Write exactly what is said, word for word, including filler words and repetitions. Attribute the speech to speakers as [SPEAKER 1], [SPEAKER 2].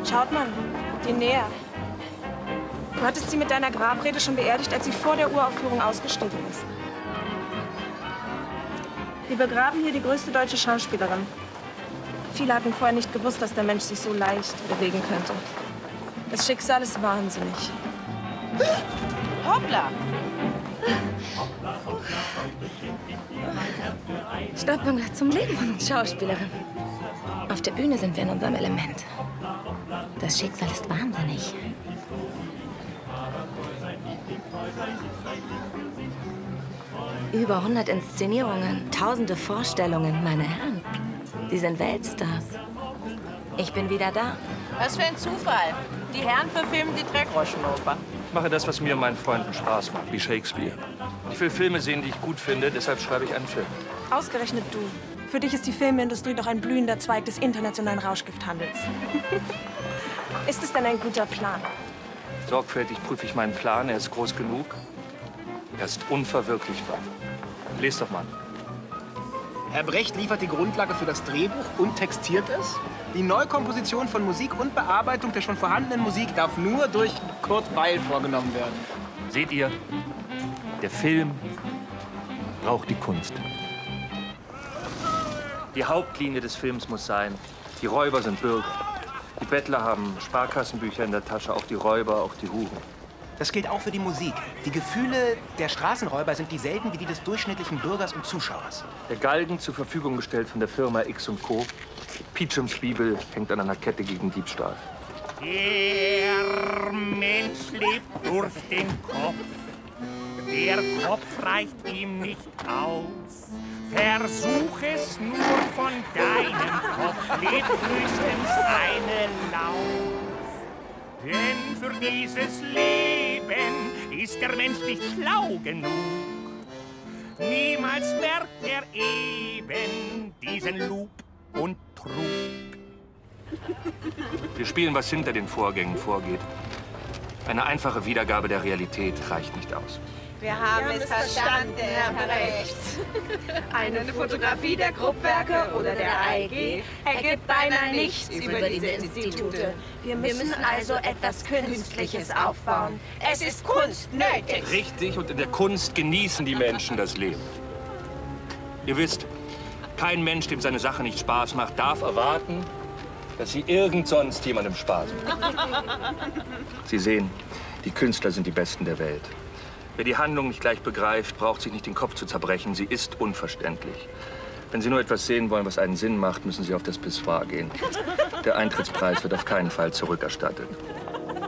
[SPEAKER 1] Schaut mal, die näher. Du hattest sie mit deiner Grabrede schon beerdigt, als sie vor der Uraufführung ausgestiegen ist. Wir begraben hier die größte deutsche Schauspielerin. Viele hatten vorher nicht gewusst, dass der Mensch sich so leicht bewegen könnte. Das Schicksal ist wahnsinnig.
[SPEAKER 2] Hoppla!
[SPEAKER 3] Stadtbüngler zum Leben von uns Schauspielerin. Auf der Bühne sind wir in unserem Element. Das Schicksal ist wahnsinnig. Über hundert Inszenierungen, tausende Vorstellungen, meine Herren. Sie sind Weltstars. Ich bin wieder da.
[SPEAKER 2] Was für ein Zufall. Die Herren verfilmen die Dreckgroschenoper.
[SPEAKER 4] Ich mache das, was mir und meinen Freunden Spaß macht, wie Shakespeare. Ich will Filme sehen, die ich gut finde, deshalb schreibe ich einen Film.
[SPEAKER 1] Ausgerechnet du. Für dich ist die Filmindustrie doch ein blühender Zweig des internationalen Rauschgifthandels. Ist es denn ein guter Plan?
[SPEAKER 4] Sorgfältig prüfe ich meinen Plan, er ist groß genug. Er ist unverwirklichbar. Lest doch mal.
[SPEAKER 5] Herr Brecht liefert die Grundlage für das Drehbuch und textiert es. Die Neukomposition von Musik und Bearbeitung der schon vorhandenen Musik darf nur durch Kurt Weil vorgenommen werden.
[SPEAKER 4] Seht ihr, der Film braucht die Kunst. Die Hauptlinie des Films muss sein, die Räuber sind Bürger. Die Bettler haben Sparkassenbücher in der Tasche, auch die Räuber, auch die Huren.
[SPEAKER 5] Das gilt auch für die Musik. Die Gefühle der Straßenräuber sind dieselben wie die des durchschnittlichen Bürgers und Zuschauers.
[SPEAKER 4] Der Galgen zur Verfügung gestellt von der Firma X und Co. Peachums Bibel hängt an einer Kette gegen Diebstahl.
[SPEAKER 6] Der Mensch lebt durch den Kopf. Der Kopf reicht ihm nicht aus. Versuch es nur von deinem Kopf, lebt höchstens eine Laus. Denn für dieses Leben ist der Mensch nicht schlau genug. Niemals merkt er eben diesen Lug und Trug.
[SPEAKER 4] Wir spielen, was hinter den Vorgängen vorgeht. Eine einfache Wiedergabe der Realität reicht nicht aus.
[SPEAKER 2] Wir haben es verstanden, Herr Brecht.
[SPEAKER 7] Eine Fotografie der Kruppwerke oder der A E G ergibt beinahe nichts über diese Institute. Wir müssen also etwas Künstliches aufbauen. Es ist Kunst nötig.
[SPEAKER 4] Richtig, und in der Kunst genießen die Menschen das Leben. Ihr wisst, kein Mensch, dem seine Sache nicht Spaß macht, darf erwarten, dass sie irgend sonst jemandem Spaß macht. Sie sehen, die Künstler sind die Besten der Welt. Wer die Handlung nicht gleich begreift, braucht sich nicht den Kopf zu zerbrechen. Sie ist unverständlich. Wenn Sie nur etwas sehen wollen, was einen Sinn macht, müssen Sie auf das Pissoir gehen. Der Eintrittspreis wird auf keinen Fall zurückerstattet.